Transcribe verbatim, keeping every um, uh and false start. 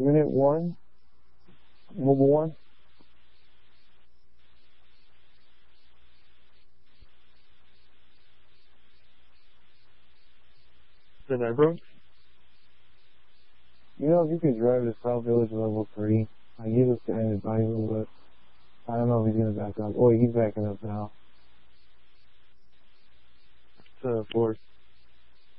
Unit one, Mobile one. The Nybro? You know, if you could drive to South Village level three, I give us the end advice a little bit. I don't know if he's gonna back up. Oh, he's backing up now. To four.